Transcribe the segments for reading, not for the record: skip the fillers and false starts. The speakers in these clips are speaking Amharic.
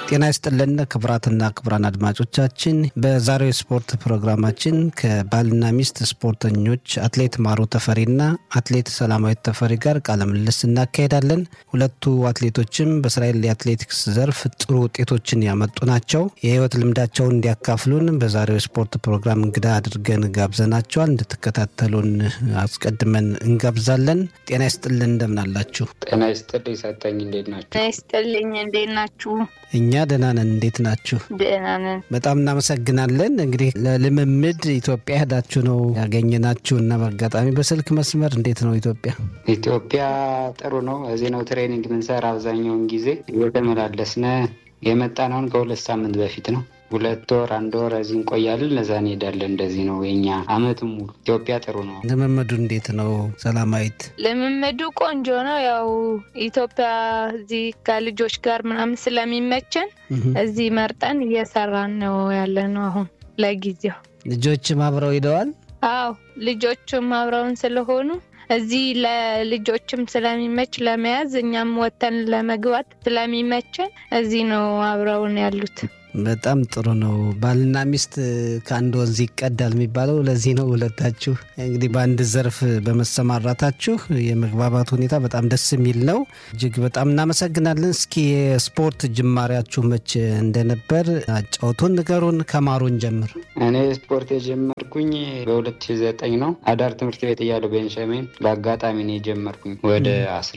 ጤና ይስጥልን ክብራትና ክብራን አድማጮቻችን በዛሬው ስፖርት ፕሮግራማችን ከባልና ሚስት ስፖርተኞች አትሌት ማሩ ተፈሪና አትሌት ሰላማዊት ተፈሪ ጋር ቃለ ምልልስ እናካሄዳለን። ሁለቱ አትሌቶችም በእስራኤል የአትሌቲክስ ዘርፍ ጥሩ ውጤቶችን ያመጡ ናቸው። የህይወት ልምዳቸውን እንዲያካፍሉን በዛሬው ስፖርት ፕሮግራም እንግዳ አድርገን ጋብዘናቸዋል። እንድትከታተሉን አስቀድመን እንጋብዛለን። ጤና ይስጥልን እንደምን አላችሁ? ጤና ይስጥልኝ ሰጠኝ እንዴት ናችሁ? ጤና ይስጥልኝ እንዴት ናችሁ? እኛ ደህና ነን። እንዴት ናችሁ? ደህና ነን። በጣም እናመሰግናለን። እንግዲህ ለልምምድ ኢትዮጵያ ሄዳችሁ ነው ያገኘናችሁ እና በአጋጣሚ በስልክ መስመር እንዴት ነው ኢትዮጵያ? ጥሩ ነው። እዚህ ነው ትሬኒንግ ምንሰራ አብዛኛውን ጊዜ እየተመላለስን የመጣነውን ከ2 ሳምንት በፊት ነው። 2 ወር 1 ወር እዚህ እንቆያለን፣ ለዛ እንሄዳለን። እንደዚህ ነው የኛ አመቱን ሙሉ። ኢትዮጵያ ጥሩ ነው። ልምምዱ እንዴት ነው ሰላማዊት? ልምምዱ ቆንጆ ነው። ያው ኢትዮጵያ እዚህ ከልጆች ጋር ምናምን ስለሚመቸን እዚህ መርጠን እየሰራን ነው ያለነው አሁን ለጊዜው። ልጆችም አብረው ሄደዋል? አዎ ልጆችም አብረውን ስለሆኑ እዚህ ለልጆችም ስለሚመች ለመያዝ እኛም ወተን ለመግባት ስለሚመቸን እዚህ ነው አብረውን ያሉት። በጣም ጥሩ ነው። ባልና ሚስት ከአንድ ወንዝ ይቀዳል የሚባለው ለዚህ ነው። ሁለታችሁ እንግዲህ በአንድ ዘርፍ በመሰማራታችሁ የመግባባት ሁኔታ በጣም ደስ የሚል ነው። እጅግ በጣም እናመሰግናለን። እስኪ የስፖርት ጅማሬያችሁ መቼ እንደነበር አጫውቱን፣ ንገሩን። ከማሩን ጀምር። እኔ ስፖርት የጀመርኩኝ በ2009 ነው። አዳር ትምህርት ቤት እያለሁ ቤንሻሚን በአጋጣሚ ነው የጀመርኩኝ። ወደ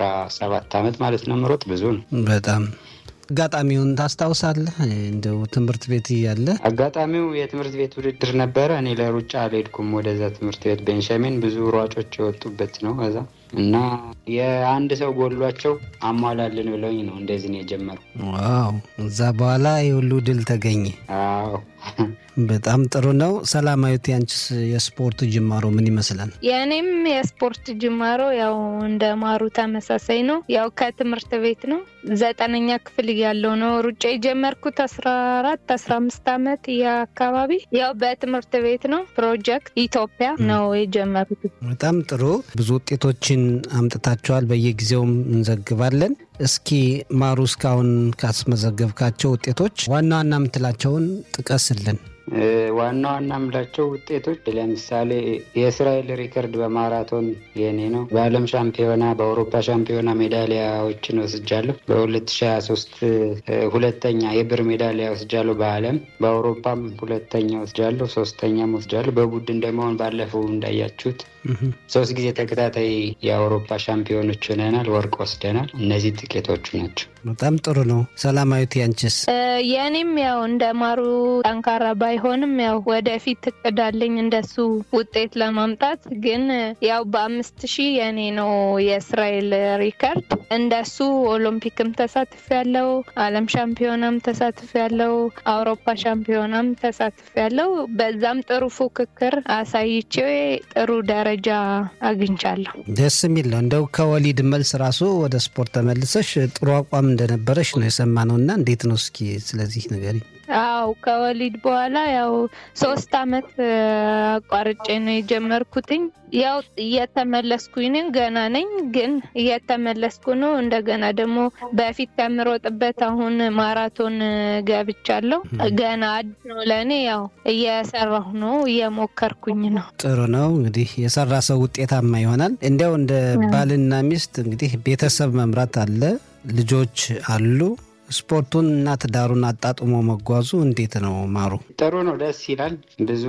17 ዓመት ማለት ነው። ምሮጥ ብዙ ነው በጣም። አጋጣሚውን ታስታውሳለህ? እንደው ትምህርት ቤት እያለ አጋጣሚው የትምህርት ቤት ውድድር ነበረ። እኔ ለሩጫ አልሄድኩም ወደዛ ትምህርት ቤት። ቤንሻሚን ብዙ ሯጮች የወጡበት ነው እዛ እና የአንድ ሰው ጎሏቸው አሟላልን ብለውኝ ነው እንደዚህ ነው የጀመረው። ዋው! እዛ በኋላ የሁሉ ድል ተገኘ። አዎ በጣም ጥሩ ነው። ሰላማዊት ያንቺስ የስፖርት ጅማሮ ምን ይመስላል? የኔም የስፖርት ጅማሮ ያው እንደ ማሩ ተመሳሳይ ነው። ያው ከትምህርት ቤት ነው። 9ኛ ክፍል ያለው ነው ሩጫ የጀመርኩት። 14-15 ዓመት ያካባቢ ያው በትምህርት ቤት ነው። ፕሮጀክት ኢትዮጵያ ነው የጀመርኩት። በጣም ጥሩ። ብዙ ውጤቶችን አምጥታችኋል። በየጊዜውም እንዘግባለን። እስኪ ማሩ እስካሁን ካስመዘገብካቸው ውጤቶች ዋና ዋና የምትላቸውን ጥቀስልን። ዋና ዋና የምላቸው ውጤቶች ለምሳሌ የእስራኤል ሪከርድ በማራቶን የኔ ነው። በዓለም ሻምፒዮና በአውሮፓ ሻምፒዮና ሜዳሊያዎችን ወስጃለሁ። በ2023 ሁለተኛ የብር ሜዳሊያ ወስጃለሁ። በዓለም በአውሮፓም ሁለተኛ ወስጃለሁ። 3ኛም ወስጃለሁ። በቡድን ደግሞ ባለፈው እንዳያችሁት 3 ጊዜ ተከታታይ የአውሮፓ ሻምፒዮኖች ሆነናል፣ ወርቅ ወስደናል። እነዚህ ጥቂቶቹ ናቸው። በጣም ጥሩ ነው። ሰላማዊት ያንቺስ? የኔም ያው እንደማሩ ጠንካራ ባይሆንም ያው ወደፊት እቅዳለኝ እንደሱ ውጤት ለማምጣት። ግን ያው በ5000 የኔ ነው የእስራኤል ሪከርድ። እንደሱ ኦሎምፒክም ተሳትፌያለሁ፣ ዓለም ሻምፒዮናም ተሳትፌያለሁ፣ አውሮፓ ሻምፒዮናም ተሳትፌያለሁ። በዛም ጥሩ ፉክክር አሳይቼ ጥሩ ደረጃ አግኝቻለሁ። ደስ የሚል ነው። እንደው ከወሊድ መልስ ራሱ ወደ ስፖርት ተመልሰሽ ጥሩ አቋም እንደነበረሽ ነው የሰማነውና እንዴት ነው እስኪ ስለዚህ ንገሪ። አው ከወሊድ በኋላ ያው 3 ዓመት አቋርጬ ነው የጀመርኩትኝ። ያው እየተመለስኩኝ ነኝ፣ ገና ነኝ ግን እየተመለስኩ ነው። እንደገና ደግሞ በፊት ከምሮጥበት አሁን ማራቶን ገብቻለሁ። ገና አዲስ ነው ለኔ። ያው እየሰራሁ ነው፣ እየሞከርኩኝ ነው። ጥሩ ነው። እንግዲህ የሰራ ሰው ውጤታማ ይሆናል። እንደው እንደ ባልና ሚስት እንግዲህ ቤተሰብ መምራት አለ፣ ልጆች አሉ። ስፖርቱን እና ትዳሩን አጣጥሞ መጓዙ እንዴት ነው ማሩ? ጥሩ ነው፣ ደስ ይላል። ብዙ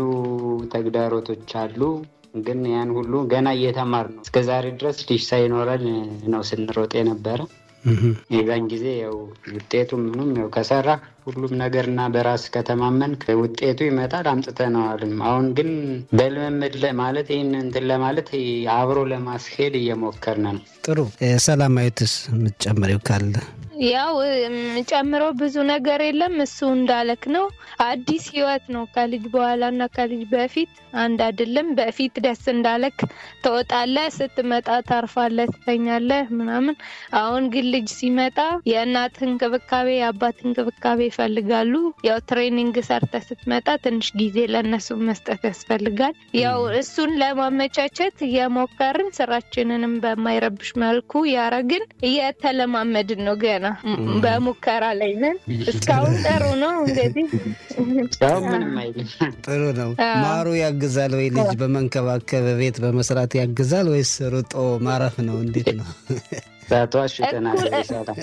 ተግዳሮቶች አሉ፣ ግን ያን ሁሉ ገና እየተማር ነው። እስከዛሬ ድረስ ልጅ ሳይኖረን ነው ስንሮጥ የነበረ። የዛን ጊዜ ያው ውጤቱ ምንም ያው ከሰራ ሁሉም ነገርና በራስ ከተማመን ውጤቱ ይመጣል። አምጥተናልም። አሁን ግን በልምምድ ማለት ይሄን እንትን ለማለት አብሮ ለማስሄድ እየሞከርን ነው። ጥሩ። ሰላማዊትስ የምትጨምሪው ካለ? ያው ጨምረው ብዙ ነገር የለም። እሱ እንዳለክ ነው። አዲስ ህይወት ነው። ከልጅ በኋላና ከልጅ በፊት አንድ አይደለም። በፊት ደስ እንዳለክ ተወጣለህ፣ ስትመጣ ታርፋለህ፣ ትተኛለህ ምናምን። አሁን ግን ልጅ ሲመጣ የእናት እንክብካቤ የአባት እንክብካቤ ይፈልጋሉ። ያው ትሬኒንግ ሰርተህ ስትመጣ ትንሽ ጊዜ ለነሱ መስጠት ያስፈልጋል። ያው እሱን ለማመቻቸት እየሞከርን ስራችንንም በማይረብሽ መልኩ ያረግን እየተለማመድን ነው ገና በሙከራ ላይ ነን። እስካሁን ጥሩ ነው። እንግዲህ እስካሁን ምንም አይልም። ጥሩ ነው። ማሩ ያግዛል ወይ? ልጅ በመንከባከብ ቤት በመስራት ያግዛል ወይስ ሩጦ ማረፍ ነው? እንዴት ነው? ዛቷሽ ተናገር ይሳላል።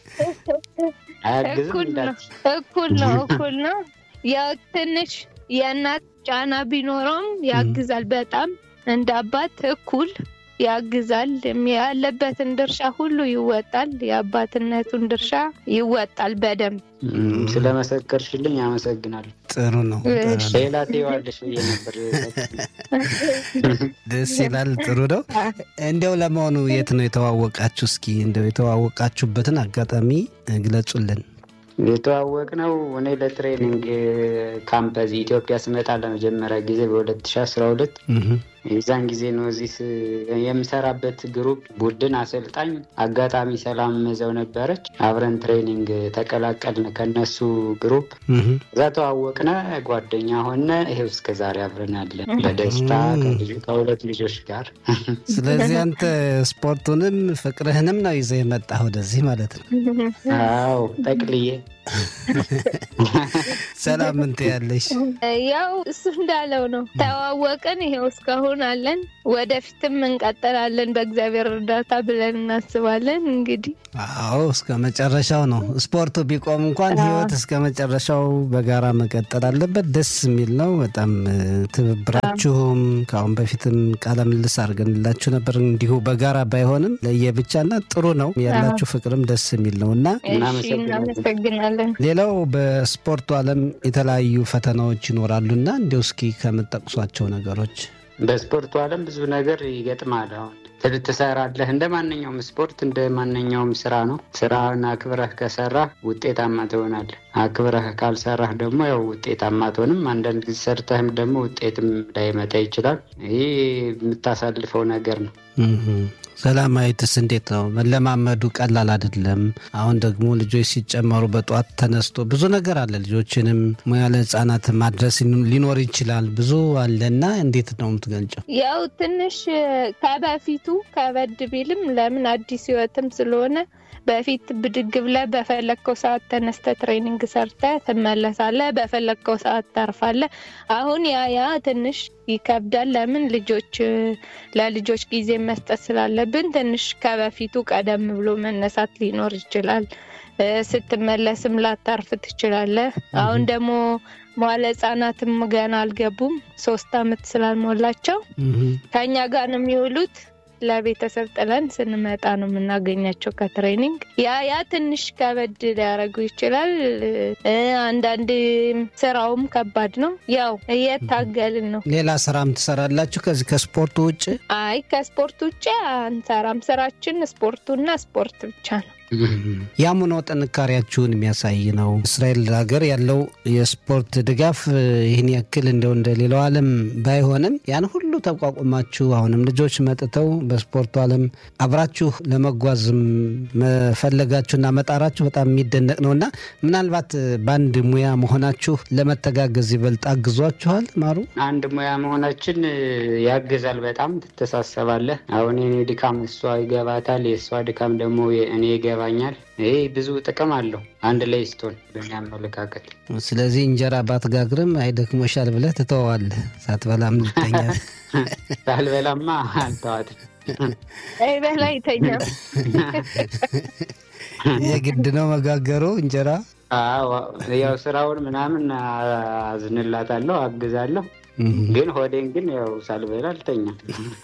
እኩል ነው። ያው ትንሽ የእናት ጫና ቢኖረውም ያግዛል። በጣም እንደ አባት እኩል ያግዛል። ያለበትን ድርሻ ሁሉ ይወጣል። የአባትነቱን ድርሻ ይወጣል በደንብ። ስለመሰከርሽልኝ አመሰግናለሁ። ጥሩ ነው። ሌላ ትይዋለሽ ብዬ ነበር። ደስ ይላል። ጥሩ ነው። እንዲያው ለመሆኑ የት ነው የተዋወቃችሁ? እስኪ እንዲያው የተዋወቃችሁበትን አጋጣሚ ግለጹልን። የተዋወቅነው እኔ ለትሬኒንግ ካምፕ እዚህ ኢትዮጵያ ስመጣ ለመጀመሪያ ጊዜ በ2012 የዛን ጊዜ ነው። እዚህ የምሰራበት ግሩፕ ቡድን አሰልጣኝ አጋጣሚ ሰላም መዘው ነበረች። አብረን ትሬኒንግ ተቀላቀልን ከነሱ ግሩፕ። እዛ ተዋወቅነ፣ ጓደኛ ሆነ። ይሄው እስከ ዛሬ አብረን አለን በደስታ ከሁለት ልጆች ጋር። ስለዚህ አንተ ስፖርቱንም ፍቅርህንም ነው ይዘህ የመጣህ ወደዚህ ማለት ነው? አዎ ጠቅልዬ። ሰላም ምን ትያለሽ? ያው እሱ እንዳለው ነው። ተዋወቅን፣ ይሄው እስካሁን አለን። ወደፊትም እንቀጥላለን በእግዚአብሔር እርዳታ ብለን እናስባለን። እንግዲህ አዎ እስከ መጨረሻው ነው። ስፖርቱ ቢቆም እንኳን ህይወት እስከ መጨረሻው በጋራ መቀጠል አለበት። ደስ የሚል ነው በጣም ትብብራችሁም። ከአሁን በፊትም ቃለ ምልልስ አድርገንላችሁ ነበር። እንዲሁ በጋራ ባይሆንም ለየብቻና ጥሩ ነው። ያላችሁ ፍቅርም ደስ የሚል ነውና እናመሰግናለን። ሌላው በስፖርቱ ዓለም የተለያዩ ፈተናዎች ይኖራሉና እንዲው እስኪ ከምትጠቅሷቸው ነገሮች። በስፖርቱ ዓለም ብዙ ነገር ይገጥማል። አሁን ትሰራለህ። እንደ ማንኛውም ስፖርት እንደ ማንኛውም ስራ ነው። ስራህን አክብረህ ከሰራህ ውጤታማ ትሆናለህ። አክብረህ ካልሰራህ ደግሞ ያው ውጤታማ አትሆንም። አንዳንድ ጊዜ ሰርተህም ደግሞ ውጤትም ላይመጣ ይችላል። ይህ የምታሳልፈው ነገር ነው። ሰላማዊትስ እንዴት ነው? መለማመዱ ቀላል አይደለም። አሁን ደግሞ ልጆች ሲጨመሩ በጧት ተነስቶ ብዙ ነገር አለ። ልጆችንም ሙያ ለህፃናት ማድረስ ሊኖር ይችላል። ብዙ አለና እንዴት ነው የምትገልጨው? ያው ትንሽ ከበፊቱ ከበድ ቢልም ለምን አዲስ ህይወትም ስለሆነ በፊት ብድግ ብለህ በፈለግከው ሰዓት ተነስተህ ትሬኒንግ ሰርተህ ትመለሳለህ። በፈለግከው ሰዓት ታርፋለህ። አሁን ያ ትንሽ ይከብዳል። ለምን ለልጆች ጊዜ መስጠት ስላለብን ትንሽ ከበፊቱ ቀደም ብሎ መነሳት ሊኖር ይችላል። ስትመለስም ላታርፍ ትችላለህ። አሁን ደግሞ መዋለ ህጻናትም ገና አልገቡም። 3 አመት ስላልሞላቸው ከኛ ጋር ነው የሚውሉት። ለቤተሰብ ጥለን ስንመጣ ነው የምናገኛቸው ከትሬኒንግ። ያ ትንሽ ከበድ ሊያደርጉ ይችላል። አንዳንድ ስራውም ከባድ ነው። ያው እየታገልን ነው። ሌላ ስራም ትሰራላችሁ ከዚህ ከስፖርቱ ውጭ? አይ ከስፖርት ውጭ አንሰራም። ስራችን ስፖርቱና ስፖርት ብቻ ነው። ያም ሆኖ ጥንካሬያችሁን የሚያሳይ ነው። እስራኤል ሀገር ያለው የስፖርት ድጋፍ ይህን ያክል እንደው እንደ ሌላው ዓለም ባይሆንም ያን ሁሉ ተቋቁማችሁ አሁንም ልጆች መጥተው በስፖርቱ ዓለም አብራችሁ ለመጓዝም መፈለጋችሁና መጣራችሁ በጣም የሚደነቅ ነውና ምናልባት በአንድ ሙያ መሆናችሁ ለመተጋገዝ ይበልጥ አግዟችኋል? ማሩ አንድ ሙያ መሆናችን ያግዛል። በጣም ትተሳሰባለህ። አሁን የኔ ድካም እሷ ይገባታል፣ የእሷ ድካም ደግሞ እኔ ይገባኛል። ይሄ ብዙ ጥቅም አለው አንድ ላይ ስትሆን በሚያመለካከት። ስለዚህ እንጀራ ባትጋግርም አይደክሞሻል ብለህ ትተዋለህ። ሳትበላም ልተኛ? ሳልበላማ አልተዋትም። በላ ይተኛል። የግድ ነው መጋገሩ እንጀራ? ያው ስራውን ምናምን አዝንላታለሁ፣ አግዛለሁ። ግን ሆዴን ግን ያው ሳልበላ አልተኛም።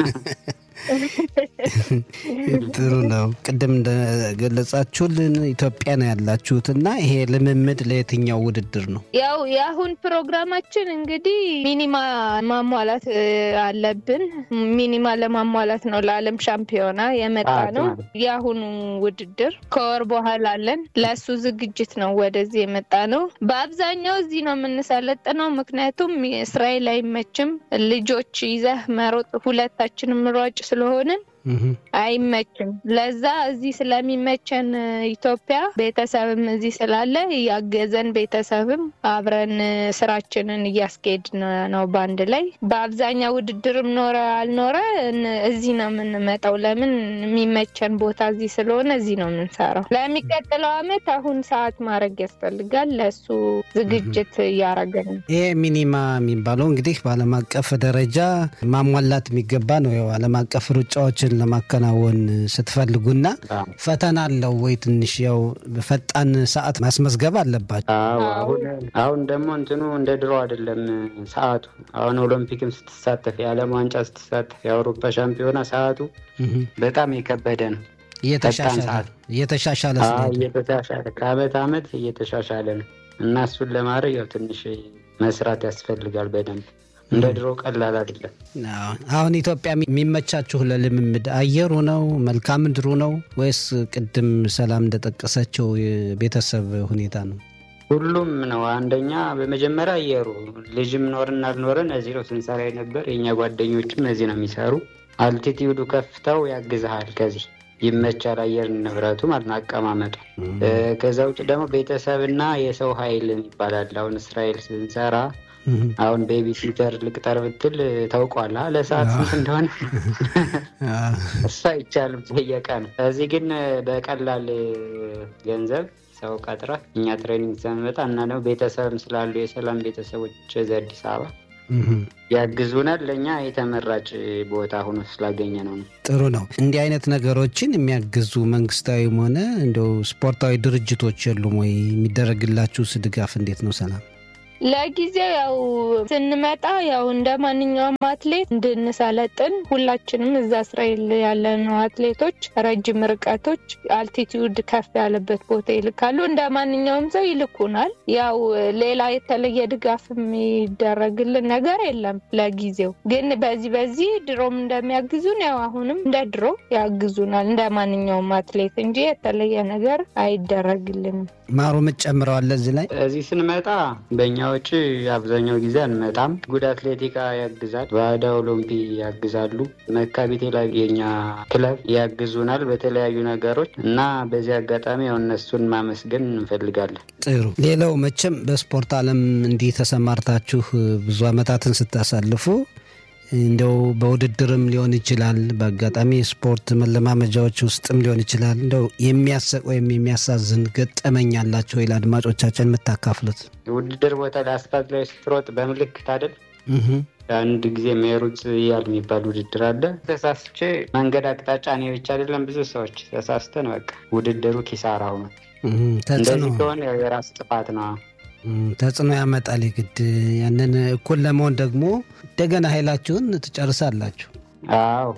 ጥሩ ነው። ቅድም እንደገለጻችሁልን ኢትዮጵያ ነው ያላችሁትና ይሄ ልምምድ ለየትኛው ውድድር ነው? ያው የአሁን ፕሮግራማችን እንግዲህ ሚኒማ ማሟላት አለብን። ሚኒማ ለማሟላት ነው ለዓለም ሻምፒዮና የመጣ ነው። የአሁኑ ውድድር ከወር በኋላ አለን። ለሱ ዝግጅት ነው ወደዚህ የመጣ ነው። በአብዛኛው እዚህ ነው የምንሰለጥነው። ምክንያቱም እስራኤል አይመችም። ልጆች ይዘህ መሮጥ ሁለታችንም ሯጭ ስለሆንን አይመችም። ለዛ እዚህ ስለሚመቸን ኢትዮጵያ ቤተሰብም እዚህ ስላለ ያገዘን ቤተሰብም አብረን ስራችንን እያስኬድን ነው ባንድ ላይ። በአብዛኛው ውድድርም ኖረ አልኖረ እዚህ ነው የምንመጣው። ለምን የሚመቸን ቦታ እዚህ ስለሆነ እዚህ ነው የምንሰራው። ለሚቀጥለው አመት አሁን ሰዓት ማድረግ ያስፈልጋል። ለሱ ዝግጅት እያደረግን ነው። ይሄ ሚኒማ የሚባለው እንግዲህ በዓለም አቀፍ ደረጃ ማሟላት የሚገባ ነው። ያው ዓለም አቀፍ ሩጫዎችን ለማከናወን ስትፈልጉና ፈተና አለው ወይ? ትንሽ ያው ፈጣን ሰዓት ማስመዝገብ አለባቸው። አሁን ደግሞ እንትኑ እንደ ድሮ አይደለም ሰዓቱ። አሁን ኦሎምፒክም ስትሳተፍ፣ የዓለም ዋንጫ ስትሳተፍ፣ የአውሮፓ ሻምፒዮና ሰዓቱ በጣም የከበደ ነው። እየተሻሻለ ከአመት አመት እየተሻሻለ ነው እና እሱን ለማድረግ ያው ትንሽ መስራት ያስፈልጋል በደንብ። እንደ ድሮ ቀላል አይደለም። አሁን ኢትዮጵያ የሚመቻችሁ ለልምምድ አየሩ ነው፣ መልካም ምድሩ ነው ወይስ ቅድም ሰላም እንደጠቀሰችው የቤተሰብ ሁኔታ ነው? ሁሉም ነው። አንደኛ በመጀመሪያ አየሩ፣ ልጅም ኖርና አልኖረን እዚህ ነው ስንሰራ የነበር። የኛ ጓደኞችም እዚህ ነው የሚሰሩ። አልቲቲዩዱ ከፍታው ያግዝሃል። ከዚህ ይመቻል አየር ንብረቱ ማለት ነው፣ አቀማመጡ። ከዛ ውጭ ደግሞ ቤተሰብና የሰው ኃይል ይባላል። አሁን እስራኤል ስንሰራ አሁን ቤቢ ሲተር ልቅጠር ብትል ታውቋላ ለሰዓት ስንት እንደሆነ እሱ አይቻልም በየቀኑ። እዚህ ግን በቀላል ገንዘብ ሰው ቀጥረ እኛ ትሬኒንግ ስንመጣ እና ደግሞ ቤተሰብም ስላሉ የሰላም ቤተሰቦች እዚህ አዲስ አበባ ያግዙናል። ለእኛ የተመራጭ ቦታ ሆኖ ስላገኘ ነው። ጥሩ ነው። እንዲህ አይነት ነገሮችን የሚያግዙ መንግስታዊም ሆነ እንደው ስፖርታዊ ድርጅቶች የሉም ወይ? የሚደረግላችሁ ድጋፍ እንዴት ነው ሰላም? ለጊዜው ያው ስንመጣ ያው እንደ ማንኛውም አትሌት እንድንሰለጥን ሁላችንም እዛ እስራኤል ያለነው አትሌቶች ረጅም ርቀቶች አልቲቲዩድ ከፍ ያለበት ቦታ ይልካሉ። እንደ ማንኛውም ሰው ይልኩናል። ያው ሌላ የተለየ ድጋፍ የሚደረግልን ነገር የለም ለጊዜው። ግን በዚህ ድሮም እንደሚያግዙን ያው አሁንም እንደ ድሮ ያግዙናል እንደ ማንኛውም አትሌት እንጂ የተለየ ነገር አይደረግልንም። ማሩ መጨምረዋል እዚህ ላይ። እዚህ ስንመጣ በእኛ ውጭ አብዛኛው ጊዜ አንመጣም። ጉድ አትሌቲካ ያግዛል፣ ባዳ ኦሎምፒ ያግዛሉ፣ መካቢቴ ላይ የኛ ክለብ ያግዙናል በተለያዩ ነገሮች እና በዚህ አጋጣሚ ያው እነሱን ማመስገን እንፈልጋለን። ጥሩ። ሌላው መቼም በስፖርት ዓለም እንዲህ ተሰማርታችሁ ብዙ አመታትን ስታሳልፉ እንደው በውድድርም ሊሆን ይችላል፣ በአጋጣሚ ስፖርት መለማመጃዎች ውስጥም ሊሆን ይችላል። እንደው የሚያሰቅ ወይም የሚያሳዝን ገጠመኝ አላችሁ ወይ ለአድማጮቻችን የምታካፍሉት? ውድድር ቦታ ላይ አስፋልት ላይ ስትሮጥ በምልክት አይደል? አንድ ጊዜ ሜሩት ያል የሚባል ውድድር አለ። ተሳስቼ መንገድ አቅጣጫ እኔ ብቻ አይደለም ብዙ ሰዎች ተሳስተን በቃ ውድድሩ ኪሳራ ሆነ። እንደዚህ ከሆነ የራስ ጥፋት ነው። ተጽዕኖ ያመጣል። ግድ ያንን እኩል ለመሆን ደግሞ እንደገና ኃይላችሁን ትጨርሳላችሁ። አዎ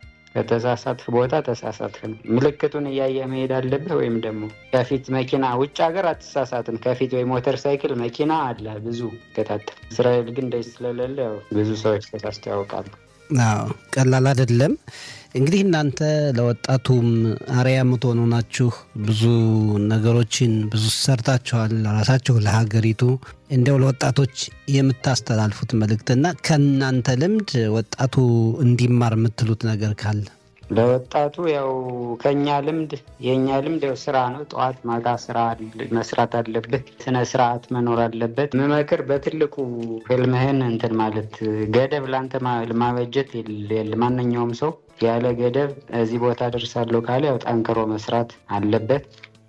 ከተሳሳትክ ቦታ ተሳሳትክ ነው። ምልክቱን እያየ መሄድ አለብህ። ወይም ደግሞ ከፊት መኪና፣ ውጭ ሀገር አትሳሳትም። ከፊት ወይ ሞተር ሳይክል መኪና አለ ብዙ ከታተል። እስራኤል ግን እንደዚህ ስለሌለ ብዙ ሰዎች ተሳስተው ያውቃሉ። አዎ ቀላል አይደለም። እንግዲህ እናንተ ለወጣቱም አርአያ የምትሆኑ ናችሁ። ብዙ ነገሮችን ብዙ ሰርታችኋል ራሳችሁ ለሀገሪቱ። እንደው ለወጣቶች የምታስተላልፉት መልእክትና ከእናንተ ልምድ ወጣቱ እንዲማር የምትሉት ነገር ካለ? ለወጣቱ ያው ከኛ ልምድ የኛ ልምድ ያው ስራ ነው። ጠዋት ማታ ስራ መስራት አለበት። ስነ ስርዓት መኖር አለበት። መመክር በትልቁ ህልምህን እንትን ማለት ገደብ ላንተ ማበጀት ማንኛውም ሰው ያለ ገደብ እዚህ ቦታ ደርሳለሁ ካለ ያው ጠንክሮ መስራት አለበት።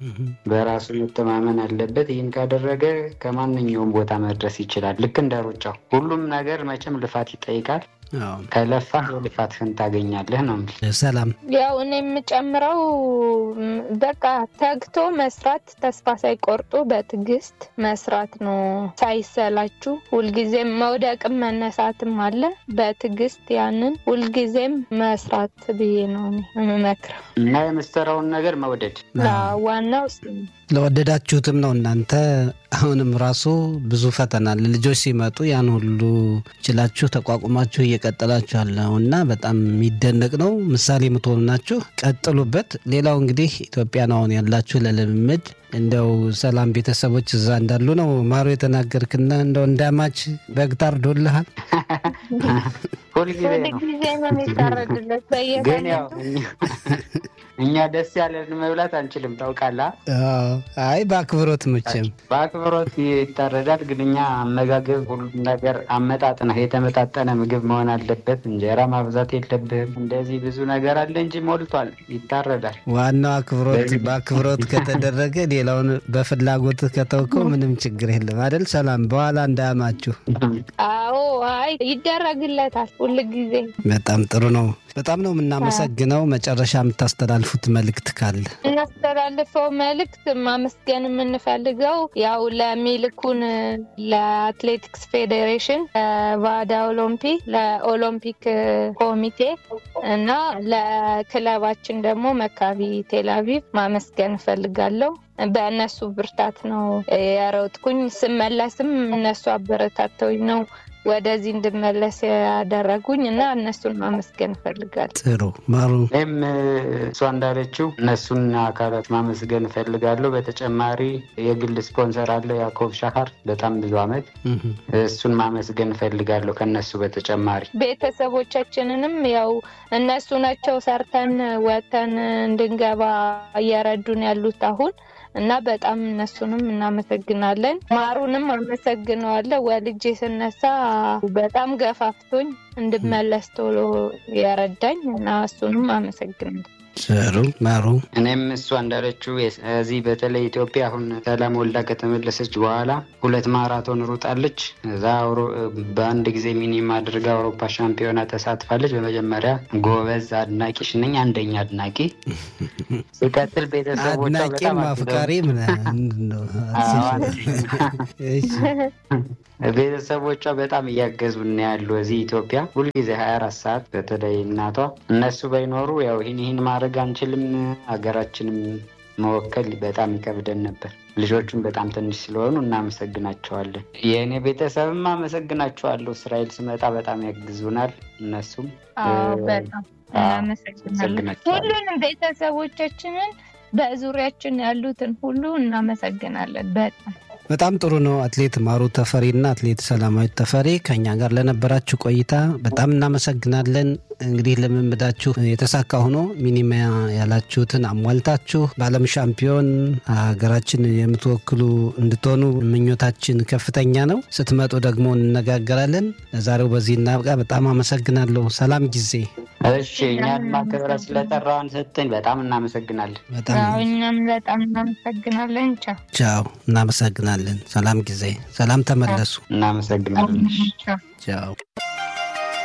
በራሱ መተማመን አለበት። ይህን ካደረገ ከማንኛውም ቦታ መድረስ ይችላል። ልክ እንደ ሩጫው ሁሉም ነገር መቼም ልፋት ይጠይቃል። ከለፋ ልፋትህን ታገኛለህ ነው። ሰላም ያው እኔ የምጨምረው በቃ ተግቶ መስራት፣ ተስፋ ሳይቆርጡ በትዕግስት መስራት ነው። ሳይሰላችሁ ሁልጊዜም መውደቅም መነሳትም አለ። በትዕግስት ያንን ሁልጊዜም መስራት ብዬ ነው የምመክረው እና የምትሰራውን ነገር መውደድ ዋናው ለወደዳችሁትም ነው። እናንተ አሁንም ራሱ ብዙ ፈተና ልጆች ሲመጡ ያን ሁሉ ችላችሁ ተቋቁማችሁ እየቀጠላችሁ ያለውና በጣም የሚደነቅ ነው። ምሳሌ የምትሆኑ ናችሁ። ቀጥሉበት። ሌላው እንግዲህ ኢትዮጵያ ነው አሁን ያላችሁ ለልምምድ። እንደው ሰላም ቤተሰቦች እዛ እንዳሉ ነው ማሩ የተናገርክና እንደው እንዳማች በግ ታርዶልሃል? ሁልጊዜ ነው የሚታረድለት ግን ያው እኛ ደስ ያለን መብላት አንችልም ታውቃለህ። አይ በአክብሮት መቼም በአክብሮት ይታረዳል። ግን እኛ አመጋገብ ሁሉ ነገር አመጣጥነህ የተመጣጠነ ምግብ መሆን አለበት። እንጀራ ማብዛት የለብህም። እንደዚህ ብዙ ነገር አለ እንጂ ሞልቷል፣ ይታረዳል። ዋናው አክብሮት በአክብሮት ከተደረገ ሌላውን በፍላጎት ከተውከው ምንም ችግር የለም አይደል? ሰላም በኋላ እንዳያማችሁ። አዎ አይ ይደረግለታል ሁልጊዜ። በጣም ጥሩ ነው። በጣም ነው የምናመሰግነው። መጨረሻ የምታስተላልፉት መልእክት ካለ? እናስተላልፈው መልእክት ማመስገን የምንፈልገው ያው ለሚልኩን ለአትሌቲክስ ፌዴሬሽን፣ ለቫዳ ኦሎምፒክ፣ ለኦሎምፒክ ኮሚቴ እና ለክለባችን ደግሞ መካቢ ቴልአቪቭ ማመስገን እፈልጋለሁ። በእነሱ ብርታት ነው ያረውጥኩኝ። ስመለስም እነሱ አበረታተውኝ ነው ወደዚህ እንድመለስ ያደረጉኝ እና እነሱን ማመስገን እፈልጋለሁ። ጥሩ ማሩ። እኔም እሷ እንዳለችው እነሱን አካላት ማመስገን እፈልጋለሁ። በተጨማሪ የግል ስፖንሰር አለ ያዕቆብ ሻሃር በጣም ብዙ አመት፣ እሱን ማመስገን እፈልጋለሁ። ከነሱ በተጨማሪ ቤተሰቦቻችንንም ያው እነሱ ናቸው ሰርተን ወተን እንድንገባ እየረዱን ያሉት አሁን እና በጣም እነሱንም እናመሰግናለን። ማሩንም አመሰግነዋለሁ። ወልጄ ስነሳ በጣም ገፋፍቶኝ እንድመለስ ቶሎ ያረዳኝ እና እሱንም አመሰግናለሁ። ጥሩ ማሩ። እኔም እሷ እንዳለችው እዚህ በተለይ ኢትዮጵያ አሁን ሰላም ወልዳ ከተመለሰች በኋላ 2 ማራቶን ሩጣለች። እዛ በአንድ ጊዜ ሚኒማ አድርጋ አውሮፓ ሻምፒዮና ተሳትፋለች። በመጀመሪያ ጎበዝ አድናቂሽ ነኝ፣ አንደኛ አድናቂ። ሲቀጥል ቤተሰቦቿ በጣም አፍቃሪ ነው። ቤተሰቦቿ በጣም እያገዙን ያሉ እዚህ ኢትዮጵያ ሁልጊዜ 24 ሰዓት። በተለይ እናቷ እነሱ ባይኖሩ ያው ይህን ማድረግ አንችልም። ሀገራችንም መወከል በጣም ይከብደን ነበር። ልጆቹም በጣም ትንሽ ስለሆኑ እናመሰግናቸዋለን። የእኔ ቤተሰብም አመሰግናቸዋለሁ። እስራኤል ስመጣ በጣም ያግዙናል። እነሱም በጣም እናመሰግናለን። ሁሉንም ቤተሰቦቻችንን በዙሪያችን ያሉትን ሁሉ እናመሰግናለን። በጣም ጥሩ ነው። አትሌት ማሩ ተፈሪና አትሌት ሰላማዊት ተፈሪ ከኛ ጋር ለነበራችሁ ቆይታ በጣም እናመሰግናለን። እንግዲህ ልምምዳችሁ የተሳካ ሆኖ ሚኒማ ያላችሁትን አሟልታችሁ በዓለም ሻምፒዮን ሀገራችን የምትወክሉ እንድትሆኑ ምኞታችን ከፍተኛ ነው። ስትመጡ ደግሞ እንነጋገራለን። ለዛሬው በዚህ እናብቃ። በጣም አመሰግናለሁ። ሰላም ጊዜ። እሺ እኛን ማክበራ ስለጠራን ሰጥተን በጣም እናመሰግናለን። እኛም በጣም እናመሰግናለን። ቻው። እናመሰግናለን። ሰላም ጊዜ። ሰላም ተመለሱ። እናመሰግናለን። ቻው።